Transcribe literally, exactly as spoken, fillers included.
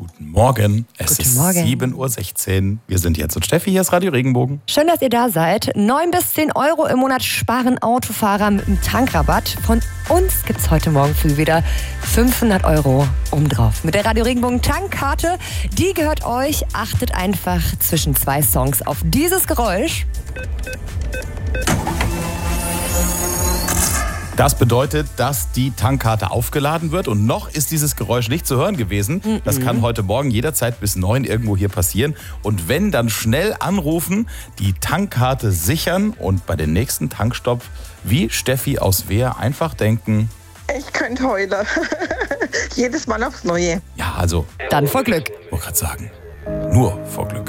Guten Morgen. Es Guten ist Morgen. sieben Uhr sechzehn. Wir sind jetzt und Steffi, hier ist Radio Regenbogen. Schön, dass ihr da seid. neun bis zehn Euro im Monat sparen Autofahrer mit einem Tankrabatt. Von uns gibt's heute Morgen früh wieder fünfhundert Euro obendrauf. Mit der Radio Regenbogen Tankkarte, die gehört euch. Achtet einfach zwischen zwei Songs auf dieses Geräusch. Das bedeutet, dass die Tankkarte aufgeladen wird und noch ist dieses Geräusch nicht zu hören gewesen. Mm-mm. Das kann heute Morgen jederzeit bis neun irgendwo hier passieren. Und wenn, dann schnell anrufen, die Tankkarte sichern und bei dem nächsten Tankstopp, wie Steffi aus Wehr, einfach denken: Ich könnte heulen. Jedes Mal aufs Neue. Ja, also, Dann vor Glück. ich wollte gerade sagen, nur vor Glück.